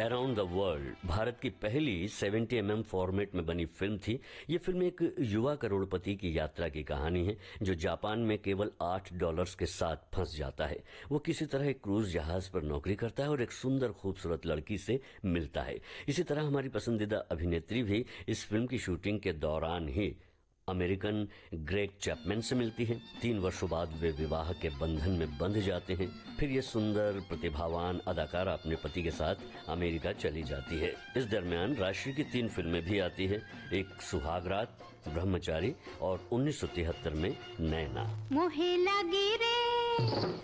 Around the world Bharat की पहली 70 format में बनी फिल्म थी। ये फिल्म एक युवा करोड़पति की यात्रा की कहानी है जो जापान में केवल $8 के साथ फंस जाता है। वो किसी तरह एक क्रूज जहाज पर नौकरी करता है और एक सुंदर खूबसूरत लड़की से मिलता है। इसी तरह हमारी पसंदीदा अभिनेत्री भी इस फिल्म की शूटिंग के दौरान ही अमेरिकन ग्रेग चैपमैन से मिलती हैं। 3 वर्षों बाद वे विवाह के बंधन में बंध जाते हैं। फिर ये सुंदर प्रतिभावान अदाकारा अपने पति के साथ अमेरिका चली जाती है। इस दरमियान राशि की 3 फिल्में भी आती है, एक सुहागरात, ब्रह्मचारी और 1973 में नैना।